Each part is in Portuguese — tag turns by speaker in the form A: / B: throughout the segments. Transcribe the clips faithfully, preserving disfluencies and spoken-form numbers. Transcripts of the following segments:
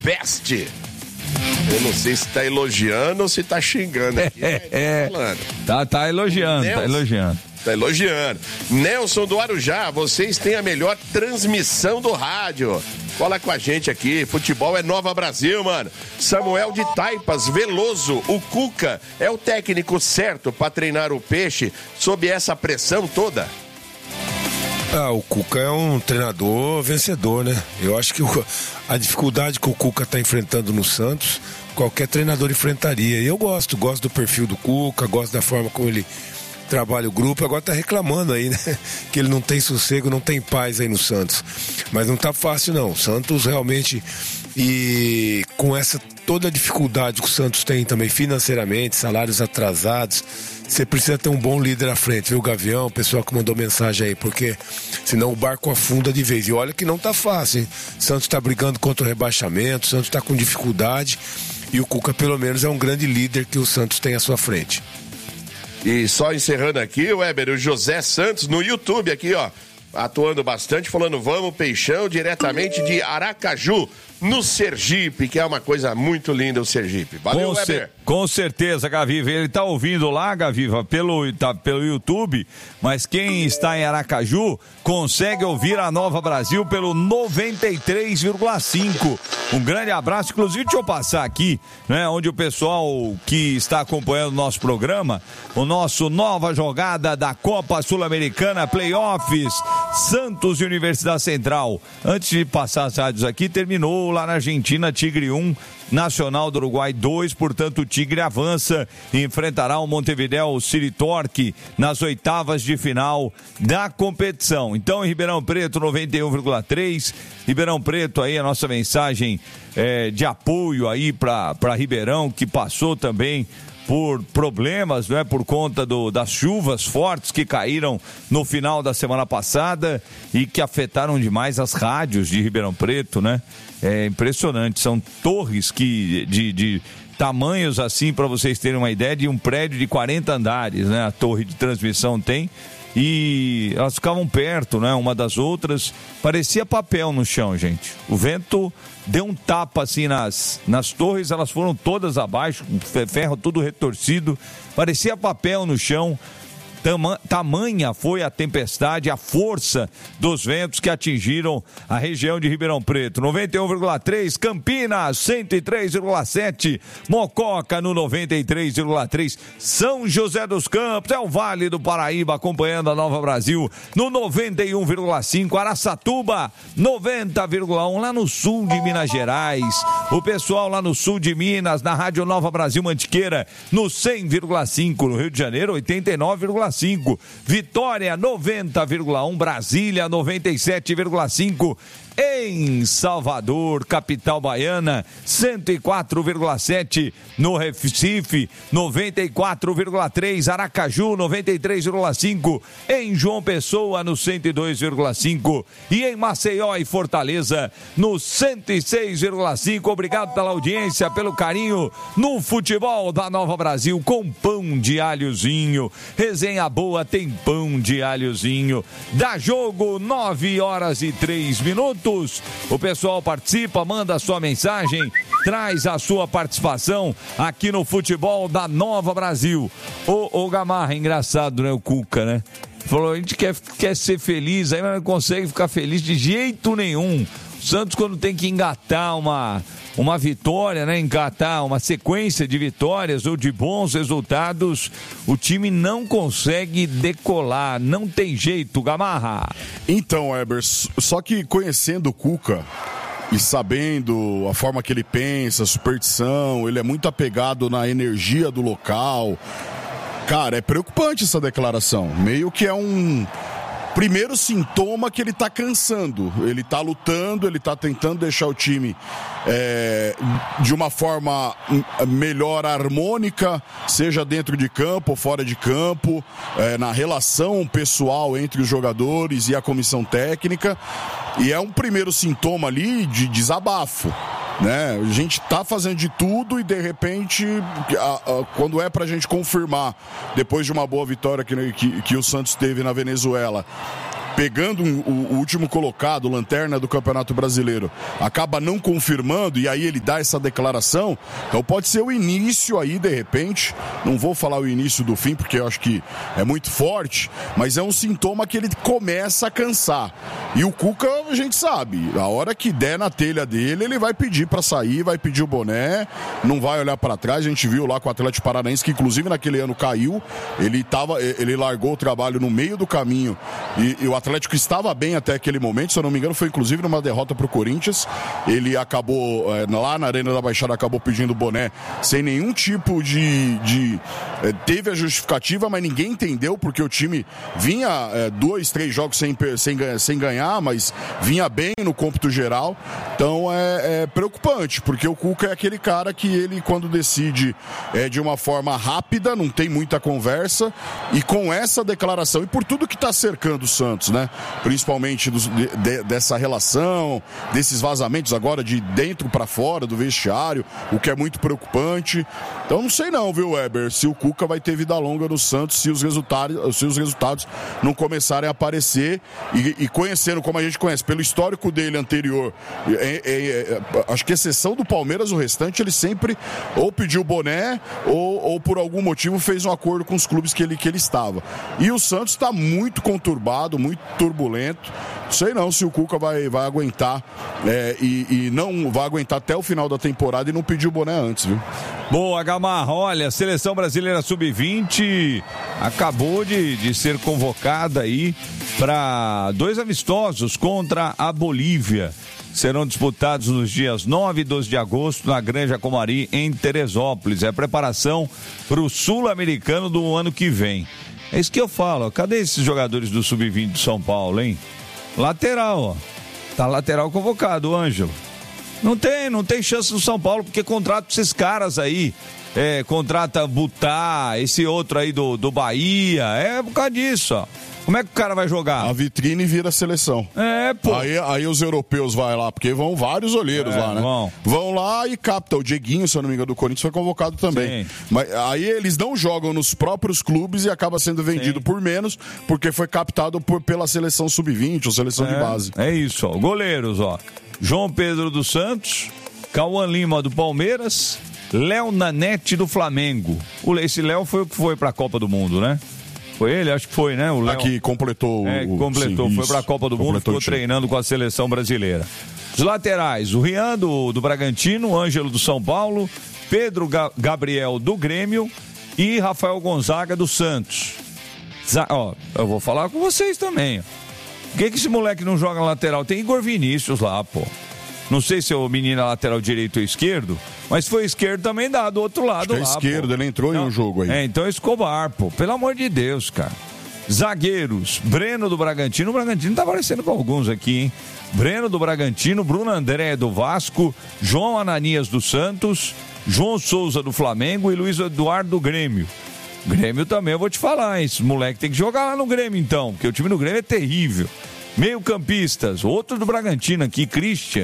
A: peste. Eu não sei se tá elogiando ou se tá xingando aqui.
B: É, é.
A: Tá falando.
B: Tá, tá elogiando,
A: Nelson,
B: tá elogiando.
A: Tá elogiando. Nelson do Arujá, vocês têm a melhor transmissão do rádio. Cola com a gente aqui, futebol é Nova Brasil, mano. Samuel de Taipas, Veloso, o Cuca é o técnico certo pra treinar o Peixe sob essa pressão toda?
C: Ah, o Cuca é um treinador vencedor, né? Eu acho que o, a dificuldade que o Cuca tá enfrentando no Santos, qualquer treinador enfrentaria. E eu gosto, gosto do perfil do Cuca, gosto da forma como ele trabalha o grupo. Agora tá reclamando aí, né? Que ele não tem sossego, não tem paz aí no Santos. Mas não tá fácil, não. O Santos realmente, e com essa toda a dificuldade que o Santos tem também financeiramente, salários atrasados, você precisa ter um bom líder à frente, viu, Gavião? O pessoal que mandou mensagem aí, porque senão o barco afunda de vez. E olha que não tá fácil, hein? O Santos tá brigando contra o rebaixamento, o Santos tá com dificuldade, e o Cuca, pelo menos, é um grande líder que o Santos tem à sua frente.
A: E só encerrando aqui, Weber, o José Santos no YouTube aqui, ó, atuando bastante, falando vamos Peixão, diretamente de Aracaju, no Sergipe, que é uma coisa muito linda o Sergipe. Valeu,
B: com
A: Weber.
B: Cer- com certeza, Gaviva. Ele tá ouvindo lá, Gaviva, pelo, tá, pelo YouTube, mas quem está em Aracaju consegue ouvir a Nova Brasil pelo noventa e três vírgula cinco. Um grande abraço. Inclusive, deixa eu passar aqui, né, onde o pessoal que está acompanhando o nosso programa, o nosso nova jogada da Copa Sul-Americana Playoffs, Santos e Universidade Central. Antes de passar as rádios aqui, terminou lá na Argentina, Tigre um, Nacional do Uruguai dois, portanto o Tigre avança e enfrentará o Montevideo City Torque nas oitavas de final da competição. Então em Ribeirão Preto noventa e um vírgula três, Ribeirão Preto aí a nossa mensagem é, de apoio aí para para Ribeirão, que passou também por problemas, não é, por conta do, das chuvas fortes que caíram no final da semana passada e que afetaram demais as rádios de Ribeirão Preto, né? É impressionante, são torres que de, de tamanhos assim, para vocês terem uma ideia, de um prédio de quarenta andares, né? A torre de transmissão tem, e elas ficavam perto, né, uma das outras, parecia papel no chão, gente. O vento deu um tapa assim nas, nas torres, elas foram todas abaixo, ferro tudo retorcido, parecia papel no chão. Tama, tamanha foi a tempestade, a força dos ventos que atingiram a região de Ribeirão Preto. noventa e um vírgula três, Campinas, cento e três vírgula sete, Mococa no noventa e três vírgula três, São José dos Campos, é o Vale do Paraíba acompanhando a Nova Brasil no noventa e um vírgula cinco, Araçatuba noventa vírgula um, lá no sul de Minas Gerais, o pessoal lá no sul de Minas, na Rádio Nova Brasil Mantiqueira, no cem vírgula cinco, no Rio de Janeiro oitenta e nove vírgula cinco, Vitória noventa vírgula um, Brasília noventa e sete vírgula cinco, em Salvador, capital baiana, cento e quatro vírgula sete, no Recife, noventa e quatro vírgula três, Aracaju, noventa e três vírgula cinco, em João Pessoa, no cento e dois vírgula cinco, e em Maceió e Fortaleza, no cento e seis vírgula cinco. Obrigado pela audiência, pelo carinho no futebol da Nova Brasil, com pão de alhozinho. Resenha boa tem pão de alhozinho. Dá jogo, nove horas e três minutos. O pessoal participa, manda a sua mensagem, traz a sua participação aqui no futebol da Nova Brasil. Ô, ô Gamarra, engraçado, né? O Cuca, né? Falou, a gente quer, quer ser feliz, aí mas não consegue ficar feliz de jeito nenhum. O Santos, quando tem que engatar uma, uma vitória, né? Engatar uma sequência de vitórias ou de bons resultados, o time não consegue decolar, não tem jeito, Gamarra.
D: Então, Heber, só que conhecendo o Cuca e sabendo a forma que ele pensa, a superstição, ele é muito apegado na energia do local. Cara, é preocupante essa declaração. Meio que é um primeiro sintoma que ele tá cansando. Ele tá lutando, ele tá tentando deixar o time é, de uma forma melhor harmônica, seja dentro de campo ou fora de campo, é, na relação pessoal entre os jogadores e a comissão técnica. E é um primeiro sintoma ali de desabafo, né? A gente tá fazendo de tudo e de repente, a, a, quando é pra gente confirmar, depois de uma boa vitória que, que, que o Santos teve na Venezuela, pegando um, o, o último colocado, lanterna do Campeonato Brasileiro, acaba não confirmando e aí ele dá essa declaração, então pode ser o início aí, de repente, não vou falar o início do fim, porque eu acho que é muito forte, mas é um sintoma que ele começa a cansar. E o Cuca, a gente sabe, a hora que der na telha dele, ele vai pedir para sair, vai pedir o boné, não vai olhar para trás. A gente viu lá com o Atlético Paranaense, que inclusive naquele ano caiu, ele, tava, ele largou o trabalho no meio do caminho e, e o Atlético estava bem até aquele momento, se eu não me engano foi inclusive numa derrota pro Corinthians, ele acabou, é, lá na Arena da Baixada, acabou pedindo o boné sem nenhum tipo de... de é, teve a justificativa, mas ninguém entendeu, porque o time vinha é, dois, três jogos sem, sem, sem ganhar, mas vinha bem no cômputo geral, então é, é preocupante, porque o Cuca é aquele cara que ele, quando decide é, de uma forma rápida, não tem muita conversa, e com essa declaração, e por tudo que está cercando o Santos, né? Principalmente dos, de, de, dessa relação, desses vazamentos agora de dentro para fora do vestiário, o que é muito preocupante. Então não sei não, viu, Weber, se o Cuca vai ter vida longa no Santos se os resultados, se os resultados não começarem a aparecer, e, e conhecendo como a gente conhece, pelo histórico dele anterior, é, é, é, acho que exceção do Palmeiras, o restante ele sempre ou pediu boné ou, ou por algum motivo fez um acordo com os clubes que ele, que ele estava. E o Santos está muito conturbado, muito turbulento. Sei não se o Cuca vai, vai aguentar é, e, e não vai aguentar até o final da temporada e não pedir o boné antes, viu?
B: Boa, Gamarra. Olha, a Seleção Brasileira sub vinte acabou de, de ser convocada aí para dois amistosos contra a Bolívia. Serão disputados nos dias nove e doze de agosto na Granja Comari, em Teresópolis. É a preparação para o Sul-Americano do ano que vem. É isso que eu falo. Cadê esses jogadores do sub vinte de São Paulo, hein? Lateral, ó. Tá lateral convocado, o Ângelo. Não tem, não tem chance do São Paulo, porque contrata esses caras aí. É, contrata Butá, esse outro aí do, do Bahia. É por causa disso, ó. Como é que o cara vai jogar?
D: A vitrine vira a seleção.
B: É, pô.
D: Aí, aí os europeus vão lá, porque vão vários olheiros é, lá, né? Vão. Vão lá e captam. O Dieguinho, se eu não me engano, do Corinthians foi convocado também. Sim. Mas aí eles não jogam nos próprios clubes e acaba sendo vendido Sim. por menos, porque foi captado por, pela seleção sub vinte ou seleção
B: é,
D: de base.
B: É isso, ó. Goleiros, ó. João Pedro dos Santos, Cauã Lima do Palmeiras, Léo Nanete do Flamengo. Esse Léo foi o que foi pra Copa do Mundo, né? Foi ele? Acho que foi, né? O Léo.
D: Aqui completou.
B: É, completou. Sim, foi para a Copa do Mundo, ficou treinando com a seleção brasileira. Os laterais, o Rian do, do Bragantino, Ângelo do São Paulo, Pedro Ga- Gabriel do Grêmio e Rafael Gonzaga do Santos. Za- ó, eu vou falar com vocês também. Por que, que esse moleque não joga na lateral? Tem Igor Vinícius lá, pô. Não sei se é o menino é lateral direito ou esquerdo, mas se for esquerdo também dá do outro lado.
D: Acho que é
B: lá,
D: esquerdo,
B: pô.
D: Ele entrou
B: não,
D: em um jogo aí.
B: É, então Escobar, pô. Pelo amor de Deus, cara. Zagueiros, Breno do Bragantino. O Bragantino tá aparecendo com alguns aqui, hein? Breno do Bragantino, Bruno André do Vasco, João Ananias do Santos, João Souza do Flamengo e Luiz Eduardo do Grêmio. Grêmio também, eu vou te falar, hein? Esse moleque tem que jogar lá no Grêmio, então, porque o time do Grêmio é terrível. Meio-campistas, outro do Bragantino aqui, Christian.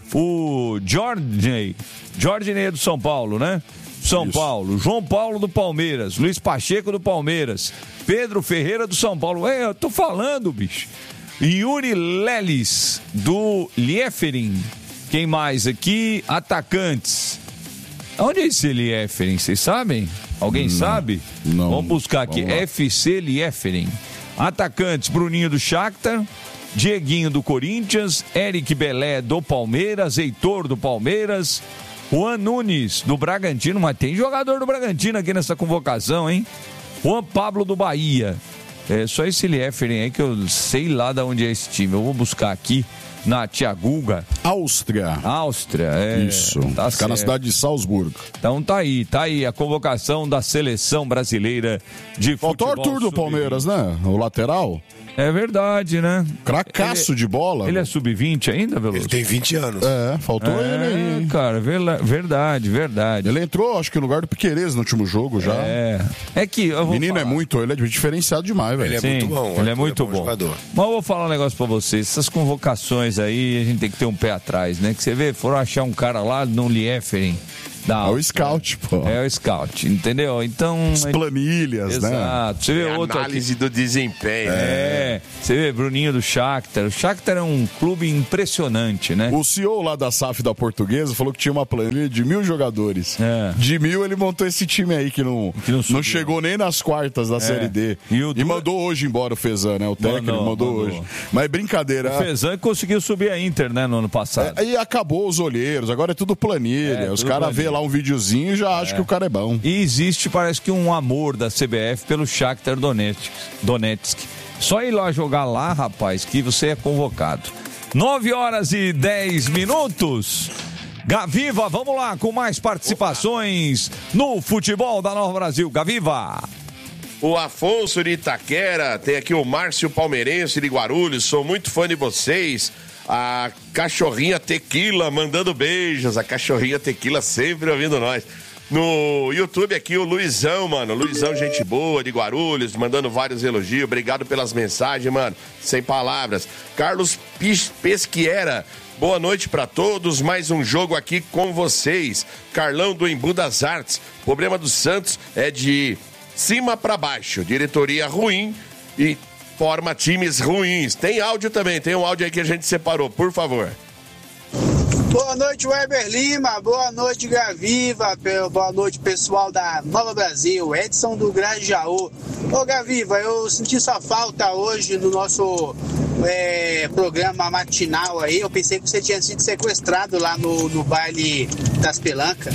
B: O Jorge, Jorge Ney do São Paulo, né? São Isso. Paulo, João Paulo do Palmeiras, Luiz Pacheco do Palmeiras, Pedro Ferreira do São Paulo. É, eu tô falando, bicho. Yuri Lelis do Liefering. Quem mais aqui? Atacantes. Onde é esse Liefering? Vocês sabem? Alguém não, sabe?
D: Não.
B: Vamos buscar aqui. Vamos F C Liefering. Atacantes, Bruninho do Shakhtar, Dieguinho do Corinthians, Eric Belé do Palmeiras, Heitor do Palmeiras, Juan Nunes do Bragantino, mas tem jogador do Bragantino aqui nessa convocação, hein? Juan Pablo do Bahia. É só esse Liefering aí que eu sei lá de onde é esse time. Eu vou buscar aqui na Tiaguga.
D: Áustria.
B: Áustria, é.
D: Isso.
B: Tá
D: Fica na cidade de Salzburgo.
B: Então tá aí, tá aí a convocação da seleção brasileira de
D: Faltou
B: futebol.
D: Faltou o Arthur do Palmeiras, né? O lateral.
B: É verdade, né?
D: Cracaço
B: ele,
D: de bola.
B: Ele é sub vinte ainda, Veloso?
C: Ele tem vinte anos.
D: É, faltou
B: é,
D: ele aí.
B: Cara, verdade, verdade.
D: Ele entrou, acho que no lugar do Piquerez no último jogo já.
B: É. É que eu vou
D: Menino
B: falar.
D: é muito, ele é diferenciado demais, velho.
C: Ele é
B: Sim,
C: muito bom.
B: Ele é muito
C: é bom,
B: bom.
C: Jogador.
B: Mas eu vou falar um negócio pra vocês. Essas convocações aí, a gente tem que ter um pé atrás, né? Que você vê, foram achar um cara lá no Liefering,
D: É o scout, pô.
B: É o scout, entendeu? Então...
D: As planilhas,
B: Exato.
D: né?
B: Exato. Você vê
A: É
B: outro
A: análise
B: aqui.
A: do desempenho.
B: É. Você vê Bruninho do Shakhtar. O Shakhtar é um clube impressionante, né?
D: O C E O lá da S A F da Portuguesa falou que tinha uma planilha de mil jogadores.
B: É.
D: De mil ele montou esse time aí que não,
B: Que não
D: não chegou nem nas quartas da Série D.
B: E
D: E,
B: o Du-
D: mandou hoje embora o Fezan, né? O técnico
B: Mandou,
D: mandou,
B: mandou.
D: hoje. Mas é brincadeira.
B: O Fezan conseguiu subir a Inter, né, no ano passado.
D: Aí acabou os olheiros, agora é tudo planilha.
B: É,
D: os
B: tudo
D: caras
B: planilha.
D: vê lá um videozinho e já acham que o cara é bom.
B: E existe, parece que, um amor da C B F pelo Shakhtar Donetsk. Donetsk. Só ir lá jogar lá, rapaz, que você é convocado. nove horas e dez minutos. Gaviva, vamos lá com mais participações no futebol da Nova Brasil. Gaviva.
A: O Afonso de Itaquera, tem aqui o Márcio Palmeirense de Guarulhos, sou muito fã de vocês. A cachorrinha Tequila mandando beijos, a cachorrinha Tequila sempre ouvindo nós. No YouTube aqui o Luizão, mano, Luizão, gente boa de Guarulhos, mandando vários elogios, obrigado pelas mensagens, mano, sem palavras. Carlos Pis- Pesquiera, boa noite pra todos, mais um jogo aqui com vocês. Carlão do Embu das Artes, o problema do Santos é de cima pra baixo, diretoria ruim e forma times ruins. Tem áudio também, tem um áudio aí que a gente separou, por favor.
E: Boa noite, Weber Lima. Boa noite, Gaviva. Boa noite, pessoal da Nova Brasil. Edson do Grajaú. Ô, Gaviva, eu senti sua falta hoje no nosso é, programa matinal aí. Eu pensei que você tinha sido sequestrado lá no, no baile das Pelancas.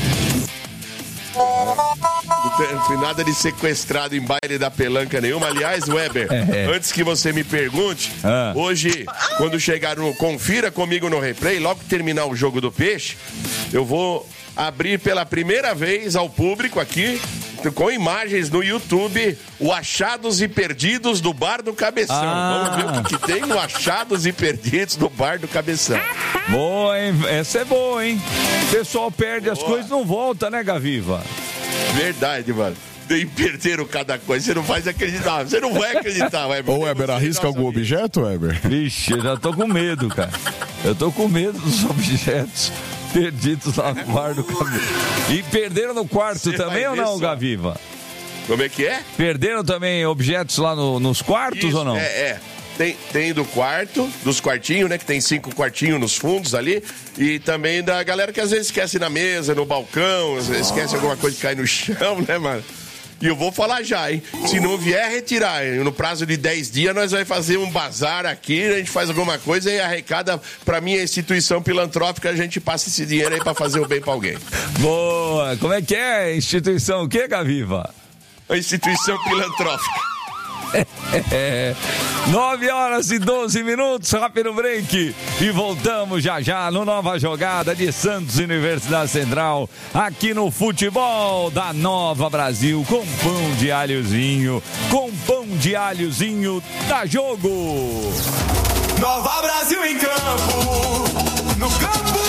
A: Não fui nada de sequestrado em baile da pelanca nenhuma. Aliás, Weber,
B: É.
A: antes que você me pergunte,
B: Ah.
A: hoje, quando chegar no Confira Comigo no Replay, logo que terminar o Jogo do Peixe, eu vou abrir pela primeira vez ao público aqui, com imagens no YouTube, o Achados e Perdidos do Bar do Cabeção.
B: Ah.
A: Vamos ver o que, que tem no Achados e Perdidos do Bar do Cabeção.
B: Boa, hein? Essa é boa, hein? O pessoal perde as
A: Boa.
B: coisas e não volta, né, Gaviva?
A: Verdade, mano. E perderam cada coisa. Você não faz acreditar. Você não vai acreditar, Weber.
D: Ô, Weber, arrisca algum objeto, Weber?
B: Vixe, eu já tô com medo, cara. Eu tô com medo dos objetos perdidos lá no bar do cabelo. E perderam no quarto
A: Você
B: também
A: vai
B: ou
A: ver
B: não,
A: só.
B: Gaviva?
A: Como é que é?
B: Perderam também objetos lá no- nos quartos
A: Isso,
B: ou não?
A: É, é. Tem, tem do quarto, dos quartinhos, né? Que tem cinco quartinhos nos fundos ali. E também da galera que às vezes esquece na mesa, no balcão, às vezes esquece alguma coisa que cai no chão, né, mano? E eu vou falar já, hein? Se não vier retirar, hein? No prazo de dez dias, nós vamos fazer um bazar aqui, a gente faz alguma coisa e arrecada pra minha instituição filantrópica, a gente passa esse dinheiro aí pra fazer o bem pra alguém.
B: Boa! Como é que é? Instituição o quê, Gaviva?
A: A instituição filantrópica.
B: É, nove horas e doze minutos, rápido break. E voltamos já já no Nova Jogada de Santos Universidade Central, aqui no futebol da Nova Brasil, com pão de alhozinho, com pão de alhozinho, dá jogo.
F: Nova Brasil em campo, no campo,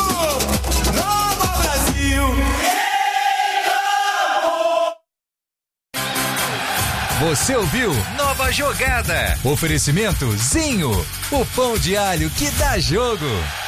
F: Nova Brasil.
G: Você ouviu Nova Jogada. Oferecimento Zinho, o pão de alho que dá jogo.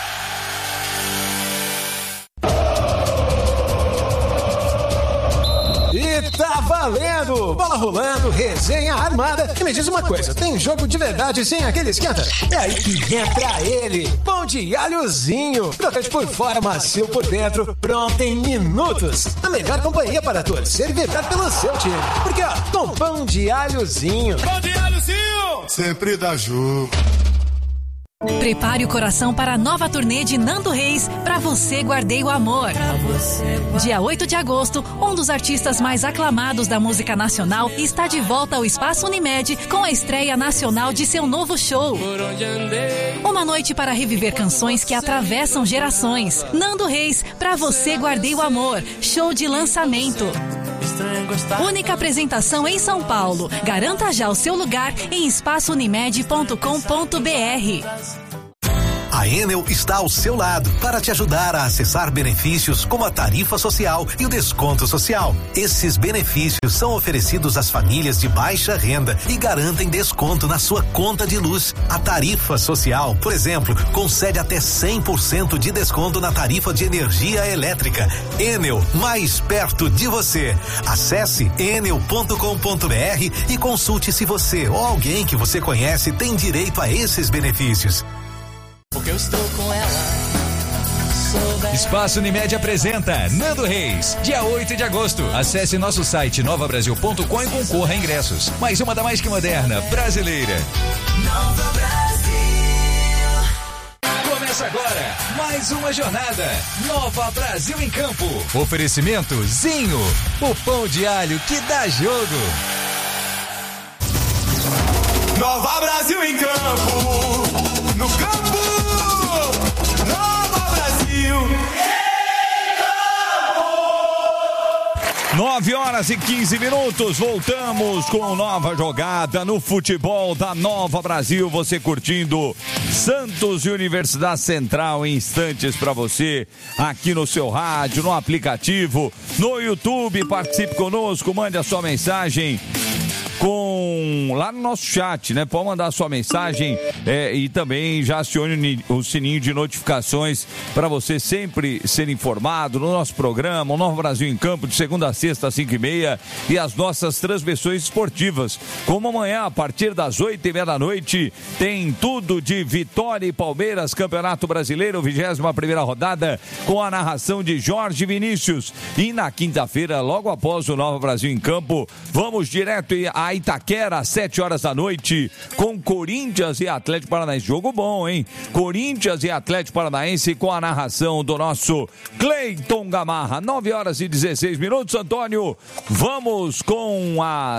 H: E tá valendo! Bola rolando, resenha armada. E me diz uma coisa, tem jogo de verdade sem aquele esquenta? É aí que entra ele, pão de alhozinho. Crocante por fora, macio por dentro, pronto em minutos. A melhor companhia para torcer e vibrar pelo seu time. Porque ó, com pão de alhozinho.
F: Pão de alhozinho,
D: Sempre dá jogo.
I: Prepare o coração para a nova turnê de Nando Reis, Pra Você Guardei o Amor. Dia oito de agosto, um dos artistas mais aclamados da música nacional está de volta ao Espaço Unimed com a estreia nacional de seu novo show. Uma noite para reviver canções que atravessam gerações. Nando Reis, Pra Você Guardei o Amor, show de lançamento. Única apresentação em São Paulo. Garanta já o seu lugar em espaço unimed ponto com ponto br.
H: A
J: A Enel está ao seu lado para te ajudar a acessar benefícios como a tarifa social e o desconto social. Esses benefícios são oferecidos às famílias de baixa renda e garantem desconto na sua conta de luz. A tarifa social, por exemplo, concede até cem por cento de desconto na tarifa de energia elétrica. Enel, mais perto de você. Acesse enel ponto com ponto br e consulte se você ou alguém que você conhece tem direito a esses benefícios.
F: Porque eu estou com ela.
G: Espaço Unimed apresenta Nando Reis, dia oito de agosto. Acesse nosso site nova brasil ponto com e concorra a ingressos. Mais uma da mais que moderna brasileira.
F: Nova Brasil.
G: Começa agora mais uma jornada. Nova Brasil em Campo. Oferecimento Zinho, o pão de alho que dá jogo.
F: Nova Brasil em Campo. No campo. Nova Brasil.
B: nove horas e quinze minutos, voltamos com nova jogada no futebol da Nova Brasil. Você curtindo Santos e Universidade Central em instantes para você aqui no seu rádio, no aplicativo, no YouTube. Participe conosco, mande a sua mensagem com lá no nosso chat, né? Pode mandar a sua mensagem é, e também já acione o sininho de notificações para você sempre ser informado no nosso programa, o Nova Brasil em Campo, de segunda a sexta às cinco e meia, e as nossas transmissões esportivas, como amanhã a partir das oito e meia da noite tem tudo de Vitória e Palmeiras, Campeonato Brasileiro, vigésima primeira rodada, com a narração de Jorge Vinícius. E na quinta-feira, logo após o Nova Brasil em Campo, vamos direto a Itaquera, às sete horas da noite, com Corinthians e Atlético Paranaense. Jogo bom, hein? Corinthians e Atlético Paranaense com a narração do nosso Cleiton Gamarra. nove horas e dezesseis minutos, Antônio. Vamos com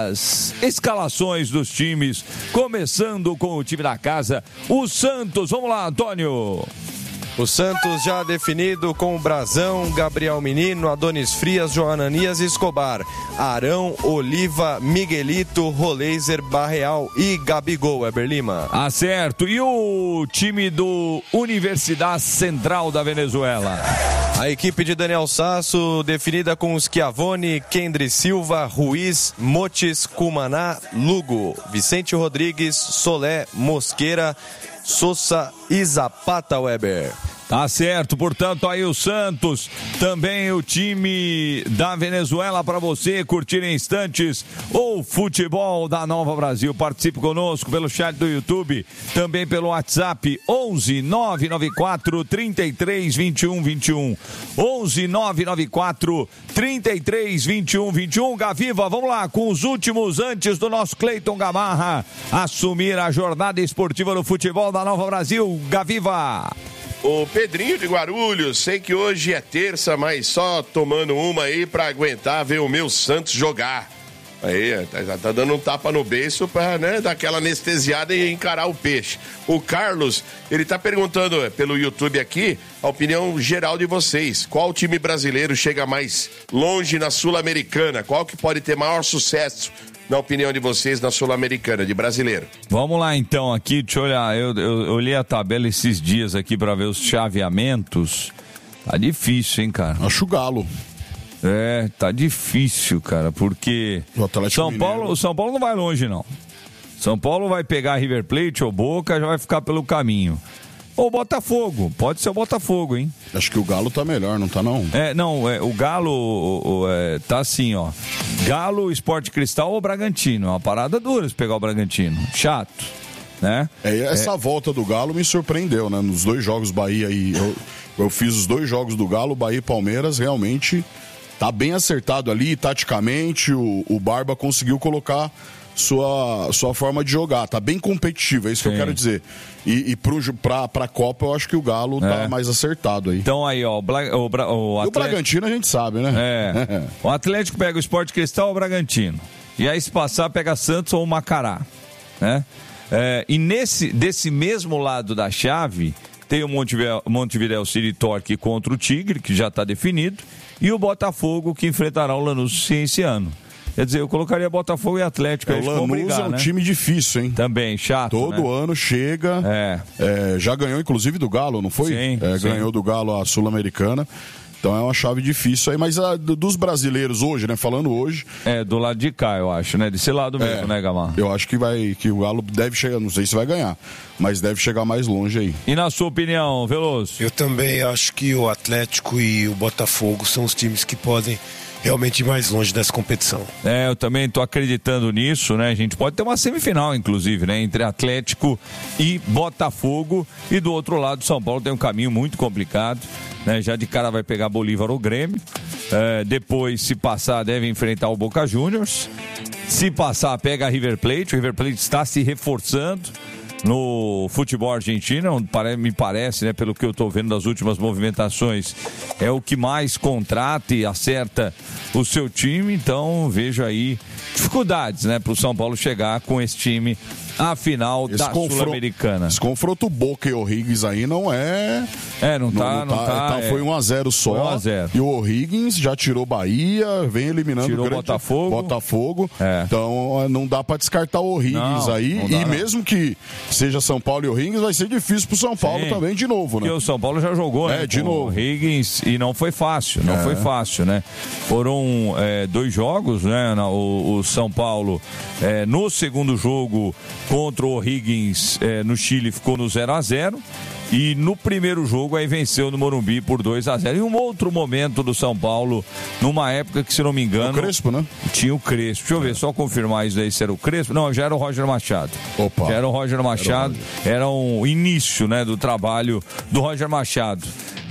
B: as escalações dos times, começando com o time da casa, o Santos. Vamos lá, Antônio.
K: O Santos já definido com o Brazão, Gabriel Menino, Adonis Frias, Joananias e Escobar, Arão, Oliva, Miguelito, Roleiser, Barreal e Gabigol, Weber Lima.
B: Acerto. E o time do Universidade Central da Venezuela?
K: A equipe de Daniel Sasso definida com Schiavone, Kendry Silva, Ruiz, Motes, Cumaná, Lugo, Vicente Rodrigues, Solé, Mosqueira, Sousa e Zapata, Weber.
B: Tá certo, portanto aí o Santos, também o time da Venezuela para você curtir em instantes o futebol da Nova Brasil. Participe conosco pelo chat do YouTube, também pelo WhatsApp onze nove nove quatro, trinta e três, vinte e um, vinte e um, onze nove nove quatro, trinta e três, vinte e um, vinte e um. Gaviva, vamos lá com os últimos antes do nosso Cleiton Gamarra assumir a jornada esportiva no futebol da Nova Brasil. Gaviva.
A: O Pedrinho de Guarulhos, sei que hoje é terça, mas só tomando uma aí pra aguentar ver o meu Santos jogar. Aí, já tá dando um tapa no beiço pra, né, dar aquela anestesiada e encarar o peixe. O Carlos, ele tá perguntando pelo YouTube aqui a opinião geral de vocês. Qual time brasileiro chega mais longe na Sul-Americana? Qual que pode ter maior sucesso, na opinião de vocês, na Sul-Americana, de brasileiro?
B: Vamos lá então, aqui, deixa eu olhar, eu, eu, eu olhei a tabela esses dias aqui pra ver os chaveamentos. Tá difícil, hein, cara?
D: Acho o Galo.
B: É, tá difícil, cara, porque
D: o Atlético
B: São Paulo, o São Paulo não vai longe, não. São Paulo vai pegar River Plate ou Boca, já vai ficar pelo caminho. Ou Botafogo, pode ser o Botafogo, hein?
D: Acho que o Galo tá melhor, não tá não?
B: É, não, é, o Galo o, o, é, tá assim, ó. Galo, Sport Cristal ou Bragantino. É uma parada dura se pegar o Bragantino. Chato, né?
D: É, essa
B: é...
D: volta do Galo me surpreendeu, né? Nos dois jogos Bahia e... Eu, eu fiz os dois jogos do Galo, Bahia e Palmeiras, realmente tá bem acertado ali, taticamente. O, o Barba conseguiu colocar sua, sua forma de jogar. Tá bem competitivo, é isso Sim. que eu quero dizer. E, e pro, pra, pra Copa, eu acho que o Galo é. tá mais acertado aí.
B: Então aí, ó, o, Bla, o, Bra, o, Atlético...
D: o Bragantino a gente sabe, né?
B: É. O Atlético pega o Sport Cristal ou o Bragantino. E aí, se passar, pega Santos ou o Macará, né? É, e nesse, desse mesmo lado da chave, tem o Montevideo, Montevideo City Torque contra o Tigre, que já está definido, e o Botafogo, que enfrentará o Lanús esse ano. Quer dizer, eu colocaria Botafogo e Atlético.
D: O Lanús brigar, é um né? time difícil, hein?
B: Também, chato,
D: Todo
B: né?
D: ano chega.
B: É.
D: É, já ganhou, inclusive, do Galo, não foi?
B: Sim,
D: é,
B: sim.
D: Ganhou do Galo a Sul-Americana. Então é uma chave difícil aí, mas a, dos brasileiros hoje, né? Falando hoje.
B: É, do lado de cá, eu acho, né? Desse lado mesmo,
D: é,
B: né, Gamar?
D: Eu acho que vai, que o Galo deve chegar, não sei se vai ganhar, mas deve chegar mais longe aí.
B: E na sua opinião, Veloso?
C: Eu também acho que o Atlético e o Botafogo são os times que podem realmente ir mais longe dessa competição.
B: É, eu também tô acreditando nisso, né? A gente pode ter uma semifinal, inclusive, né? Entre Atlético e Botafogo. E do outro lado, São Paulo tem um caminho muito complicado, né? Já de cara vai pegar Bolívar ou Grêmio. É, depois, se passar, deve enfrentar o Boca Juniors. Se passar, pega a River Plate. O River Plate está se reforçando no futebol argentino, me parece, né, pelo que eu estou vendo das últimas movimentações, é o que mais contrata e acerta o seu time. Então vejo aí dificuldades, né, para o São Paulo chegar com esse time à final esse da Sul-Americana.
D: Esse confronto Boca e O'Higgins aí não é...
B: É, não tá...
D: Não,
B: não
D: tá,
B: tá,
D: tá
B: é...
D: Foi um a zero só.
B: um a zero.
D: E o O'Higgins já tirou Bahia, vem eliminando
B: tirou
D: o grande...
B: Botafogo.
D: Botafogo.
B: É.
D: Então não dá para descartar o O'Higgins
B: não,
D: aí.
B: Não dá,
D: e
B: não.
D: mesmo que seja São Paulo e O'Higgins, vai ser difícil pro São Paulo Sim. também de novo, né?
B: Porque o São Paulo já jogou,
D: é,
B: né?
D: de novo.
B: O Higgins e não foi fácil, não é. foi fácil, né? Foram é, dois jogos, né? O, o São Paulo é, no segundo jogo contra o Higgins é, no Chile ficou no zero a zero. E no primeiro jogo aí venceu no Morumbi por dois a zero. E um outro momento do São Paulo, numa época que, se não me engano...
D: O Crespo, né?
B: Tinha o Crespo. Deixa eu ver, só confirmar isso aí, se era o Crespo. Não, já era o Roger Machado.
D: Opa.
B: Já era o Roger Machado. Era o um início, né, do trabalho do Roger Machado.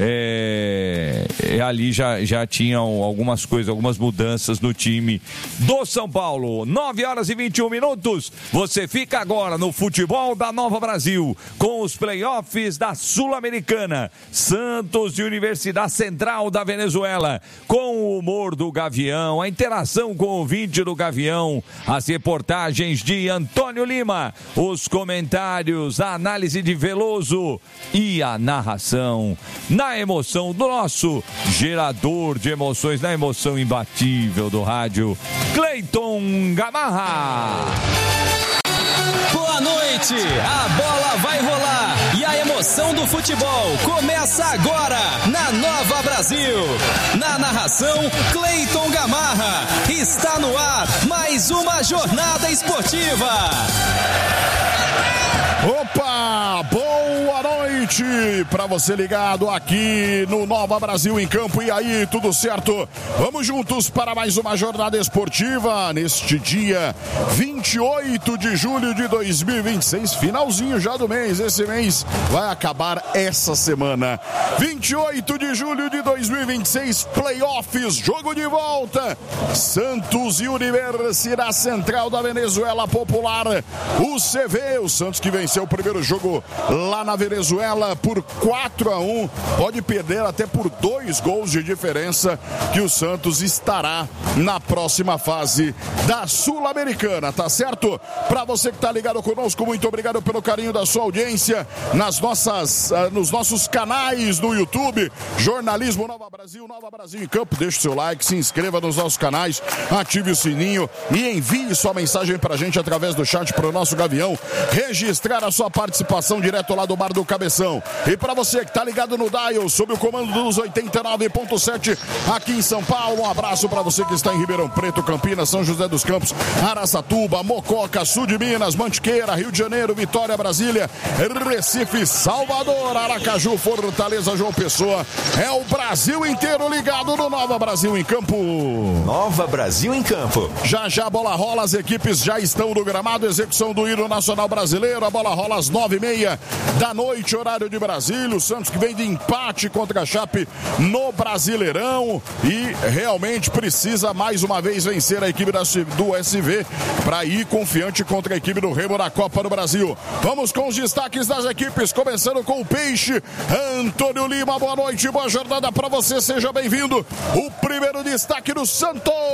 B: É, é, ali já, já tinham algumas coisas, algumas mudanças no time do São Paulo. nove horas e vinte e um minutos. Você fica agora no futebol da Nova Brasil com os playoffs da Sul-Americana. Santos e Universidade Central da Venezuela, com o humor do Gavião, a interação com o ouvinte do Gavião, as reportagens de Antônio Lima, os comentários, a análise de Veloso e a narração na emoção do nosso gerador de emoções, na emoção imbatível do rádio, Cleiton Gamarra.
L: Boa noite, a bola vai rolar e a emoção do futebol começa agora na Nova Brasil. Na narração, Cleiton Gamarra. Está no ar mais uma jornada esportiva.
D: Opa, boa noite para você ligado aqui no Nova Brasil em Campo. E aí, tudo certo? Vamos juntos para mais uma jornada esportiva neste dia vinte e oito de julho de dois mil e vinte e seis, finalzinho já do mês. Esse mês vai acabar essa semana. vinte e oito de julho de dois mil e vinte e seis, playoffs, jogo de volta. Santos e Universidade Central da Venezuela Popular, o C V, o Santos que venceu o primeiro jogo lá na Venezuela por quatro a um, pode perder até por dois gols de diferença, que o Santos estará na próxima fase da Sul-Americana, tá certo? Para você que tá ligado conosco, muito obrigado pelo carinho da sua audiência nas nossas, uh, nos nossos canais no YouTube, Jornalismo Nova Brasil, Nova Brasil em Campo. Deixe o seu like, se inscreva nos nossos canais, ative o sininho e envie sua mensagem pra gente através do chat pro nosso Gavião registrar a sua participação direto lá do Bar do Cabeção. E para você que tá ligado no Dial, sob o comando dos oitenta e nove ponto sete aqui em São Paulo, um abraço para você que está em Ribeirão Preto, Campinas, São José dos Campos, Araçatuba, Mococa, Sul de Minas, Mantiqueira, Rio de Janeiro, Vitória, Brasília, Recife, Salvador, Aracaju, Fortaleza, João Pessoa. É o Brasil inteiro ligado no Nova Brasil em Campo.
M: Nova Brasil em Campo.
D: Já já a bola rola, as equipes já estão no gramado, execução do hino nacional brasileiro. A bola rola às nove e meia da noite, horário de Brasília. O Santos que vem de empate contra a Chape no Brasileirão e realmente precisa mais uma vez vencer a equipe do S V para ir confiante contra a equipe do Remo na Copa do Brasil. Vamos com os destaques das equipes, começando com o Peixe. Antônio Lima, boa noite, boa jornada para você, seja bem-vindo. O primeiro destaque do Santos.